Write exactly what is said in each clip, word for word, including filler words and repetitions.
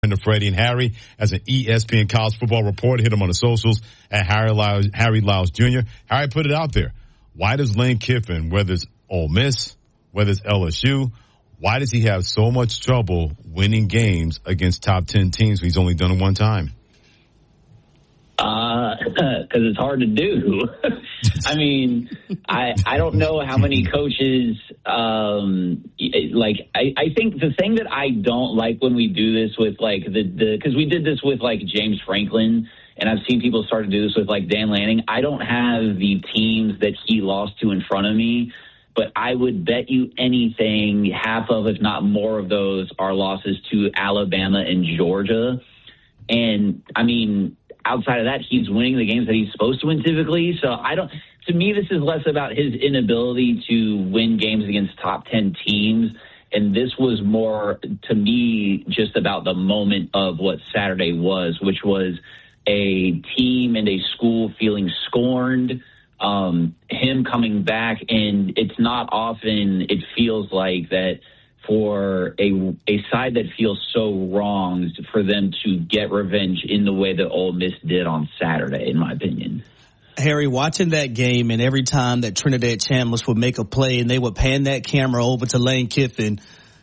To Freddie and Harry as an E S P N college football reporter. Hit him on the socials at Harry Lyles, Harry Lyles Junior Harry put it out there. Why does Lane Kiffin, whether it's Ole Miss, whether it's L S U, why does he have so much trouble winning games against top ten teams when he's only done it one time? Uh, because it's hard to do. I mean, I I don't know how many coaches, um, like, I, I think the thing that I don't like when we do this with, like, the, the, because we did this with, like, James Franklin, and I've seen people start to do this with, like, Dan Lanning. I don't have the teams that he lost to in front of me, but I would bet you anything, half of, if not more of those, are losses to Alabama and Georgia. And, I mean, outside of that, he's winning the games that he's supposed to win typically. So I don't, to me, this is less about his inability to win games against top ten teams. And this was more, to me, just about the moment of what Saturday was, which was a team and a school feeling scorned, um, him coming back. And it's not often it feels like that for a a side that feels so wronged, for them to get revenge in the way that Ole Miss did on Saturday, in my opinion. Harry, watching that game, and every time that Trinidad Chambliss would make a play and they would pan that camera over to Lane Kiffin,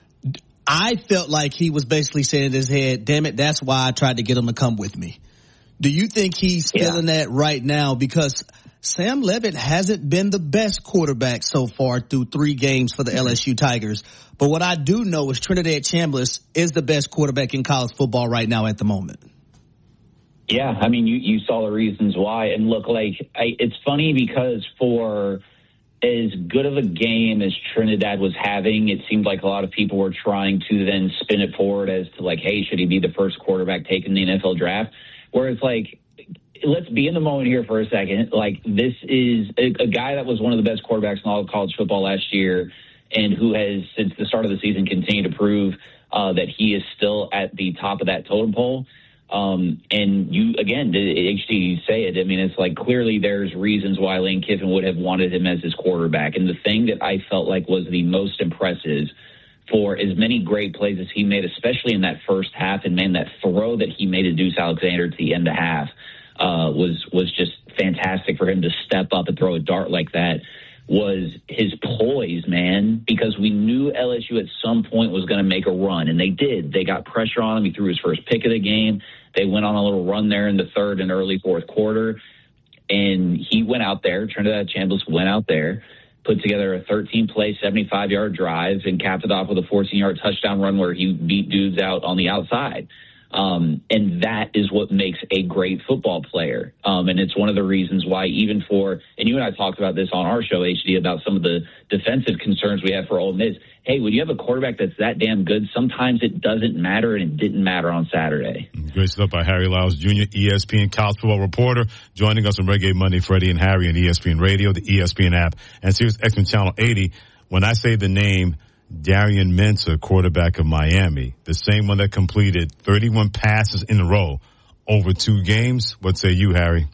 I felt like he was basically saying in his head, damn it, that's why I tried to get him to come with me. Do you think he's yeah. feeling that right now? Because Sam Levitt hasn't been the best quarterback so far through three games for the L S U Tigers. But what I do know is Trinidad Chambliss is the best quarterback in college football right now at the moment. Yeah, I mean, you, you saw the reasons why. And look, like, I, it's funny because for as good of a game as Trinidad was having, it seemed like a lot of people were trying to then spin it forward as to, like, hey, should he be the first quarterback taken in the N F L draft? Where it's like, let's be in the moment here for a second. Like, this is a, a guy that was one of the best quarterbacks in all of college football last year, and who has, since the start of the season, continued to prove uh, that he is still at the top of that totem pole. Um, and you, again, H D, you say it. I mean, it's like, clearly there's reasons why Lane Kiffin would have wanted him as his quarterback. And the thing that I felt like was the most impressive, for as many great plays as he made, especially in that first half, and man, that throw that he made to Deuce Alexander to the end of half uh, was was just fantastic for him to step up and throw a dart like that, was his poise, man, because we knew L S U at some point was going to make a run, and they did. They got pressure on him. He threw his first pick of the game. They went on a little run there in the third and early fourth quarter, and he went out there, Trinidad Chambliss went out there, put together a thirteen-play, seventy-five-yard drive, and capped it off with a fourteen-yard touchdown run where he beat dudes out on the outside. Um, and that is what makes a great football player. Um, and it's one of the reasons why, even for, and you and I talked about this on our show, H D, about some of the defensive concerns we have for Ole Miss. Hey, when you have a quarterback that's that damn good, sometimes it doesn't matter, and it didn't matter on Saturday. Great stuff by Harry Lyles Junior, E S P N college football reporter, joining us on Reggae Monday, Freddie and Harry on E S P N Radio, the E S P N app, and Sirius X M Channel eighty. When I say the name Darian Mensah, quarterback of Miami, the same one that completed thirty-one passes in a row over two games, what say you, Harry?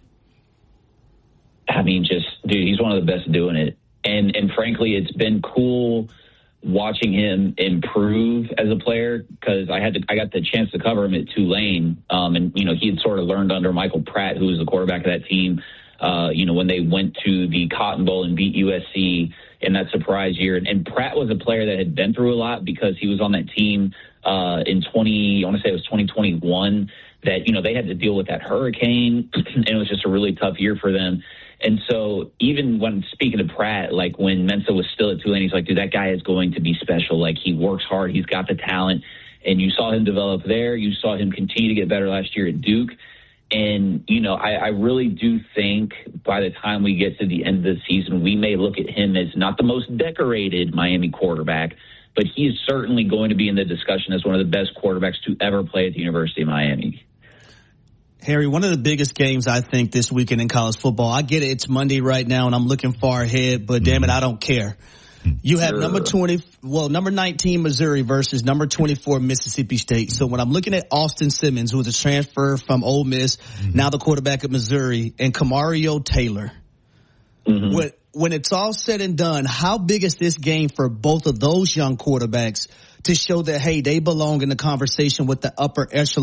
I mean, just, dude, he's one of the best doing it. And, and frankly, it's been cool watching him improve as a player, because I had to, I got the chance to cover him at Tulane. Um, and, you know, he had sort of learned under Michael Pratt, who was the quarterback of that team, uh, you know, when they went to the Cotton Bowl and beat U S C in that surprise year. And, and Pratt was a player that had been through a lot, because he was on that team uh, in twenty, I want to say it was twenty twenty-one, that, you know, they had to deal with that hurricane, and it was just a really tough year for them. And so even when speaking to Pratt, like when Mensah was still at Tulane, he's like, dude, that guy is going to be special. Like, he works hard. He's got the talent. And you saw him develop there. You saw him continue to get better last year at Duke. And, you know, I, I really do think by the time we get to the end of the season, we may look at him as not the most decorated Miami quarterback, but he's certainly going to be in the discussion as one of the best quarterbacks to ever play at the University of Miami. Harry, one of the biggest games, I think, this weekend in college football, I get it, it's Monday right now, and I'm looking far ahead, but damn it, I don't care. You have sure. number twenty, well, number nineteen Missouri versus number twenty-four Mississippi State. So when I'm looking at Austin Simmons, who was a transfer from Ole Miss, mm-hmm. now the quarterback at Missouri, and Camario Taylor, Mm-hmm. When, when it's all said and done, how big is this game for both of those young quarterbacks to show that, hey, they belong in the conversation with the upper echelon